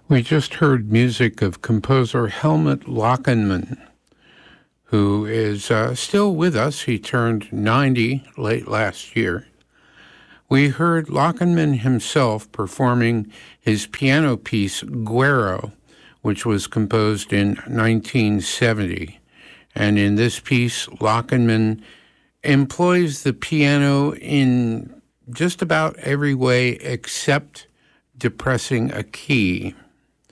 We just heard music of composer Helmut Lochenmann, who is still with us. He turned 90 late last year. We heard Lochenmann himself performing his piano piece, Guero, which was composed in 1970. And in this piece, Lochenmann employs the piano in just about every way except depressing a key.